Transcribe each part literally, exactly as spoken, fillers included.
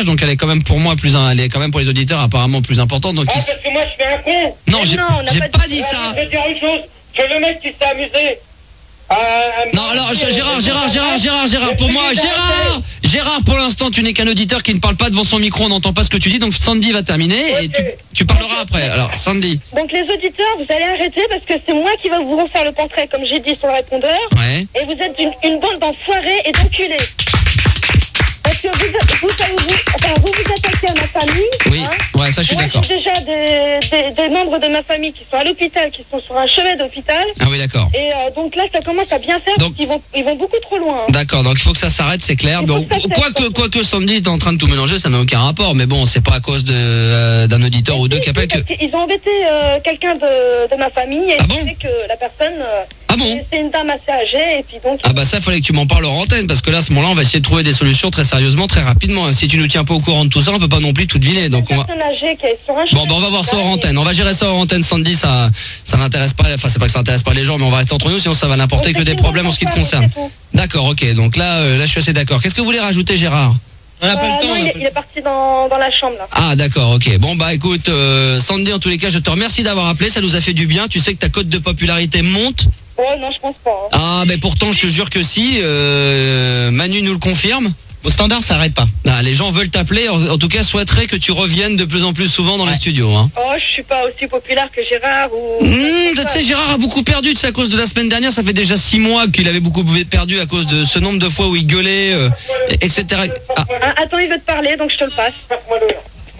message, donc elle est quand même pour moi plus, elle est quand même pour les auditeurs apparemment plus importante. Donc Ah, il... parce que moi je fais un con. Non, Mais j'ai non, on n'a j'ai pas pas dit- dit Ah, ça. Je vais dire une chose, que le mec qui s'est amusé. à- à- Non, alors je- Gérard, Gérard, Gérard, Gérard, Gérard, pour moi, Gérard, Gérard, pour l'instant, tu n'es qu'un auditeur qui ne parle pas devant son micro, on n'entend pas ce que tu dis, donc Sandy va terminer et tu, tu parleras après. Alors, Sandy. Donc les auditeurs, vous allez arrêter parce que c'est moi qui vais vous refaire le portrait, comme j'ai dit sur le répondeur. Ouais. Et vous êtes une, une bande d'enfoirés et d'enculés. Parce que vous, vous, vous, vous, enfin, vous vous attaquez à ma famille. Oui, hein. ouais, ça je suis Moi, d'accord. j'ai déjà des, des, des membres de ma famille qui sont à l'hôpital, qui sont sur un chevet d'hôpital. Ah oui, d'accord. Et euh, donc là, ça commence à bien faire Donc- parce qu'ils vont, ils vont beaucoup trop loin. hein. D'accord, donc il faut que ça s'arrête, c'est clair. Il faut Donc, que ça s'arrête, quoi que, ça. quoi que Sandy est en train de tout mélanger, ça n'a aucun rapport. Mais bon, c'est pas à cause de, euh, d'un auditeur ou deux qui appelle que. Parce qu'ils ont embêté euh, quelqu'un de, de ma famille et Ah ils bon disaient que la personne, euh, Ah bon c'est une dame assez âgée et puis donc. Ah bah ça, fallait que tu m'en parles hors antenne, parce que là, à ce moment-là, on va essayer de trouver des solutions très sérieusement, très rapidement. Si tu nous tiens pas au courant de tout ça, on peut pas non plus tout deviner. Donc on une va. personne âgée qui est sur un Bon, chevet bah on va voir ça hors d'hôpital antenne. On va gérer ça hors antenne, Sandy. Ça, ça n'intéresse pas. Enfin, c'est pas que ça n'intéresse pas les gens, mais on va rester entre nous, sinon ça va et- n'apporter Donc, que c'est des une problèmes en ce qui te bande concerne. d'enfoirés, c'est tout. D'accord, ok. Donc là, euh, là, je suis assez d'accord. Qu'est-ce que vous voulez rajouter, Gérard? On n'a pas Euh, le temps. non, on il, n'a est, pas le il est parti dans, dans la chambre là. Ah d'accord, ok. Bon bah écoute, euh, Sandy, en tous les cas, je te remercie d'avoir appelé, ça nous a fait du bien. Tu sais que ta cote de popularité monte. Oh non, je pense pas. hein. Ah mais pourtant, je te jure que si. euh, Manu nous le confirme. Au standard, ça arrête pas. Ah, les gens veulent t'appeler, en, en tout cas souhaiteraient que tu reviennes de plus en plus souvent dans les studios. Hein. Oh, je suis pas aussi populaire que Gérard ou. Mmh, tu sais, Gérard a beaucoup perdu, tu sais, à cause de la semaine dernière. Ça fait déjà six mois qu'il avait beaucoup perdu à cause de ce nombre de fois où il gueulait, euh, et cetera. Ah, Ah, attends, il veut te parler, donc je te le passe. Passe-moi le.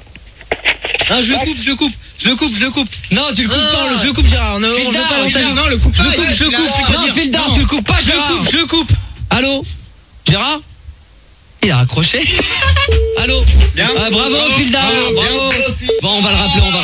Ah, je le coupe, je le coupe, je le coupe, je le coupe. non, tu le coupes Ah, pas. je le coupe, Gérard. On, on, Fildar, veut pas on l'antenne. t'a- Non, le coupe. Je le Ah, coupe, il- je le il a- coupe. c'est Non, pas dire. Fildar, Non. tu le coupes pas, Je le Gérard. coupe, je le coupe. Allô, Gérard? Il a raccroché. Allô? Bien. Ah, bravo, Bravo, Fildar, bravo, bravo. bien. Bon, on va le rappeler, on va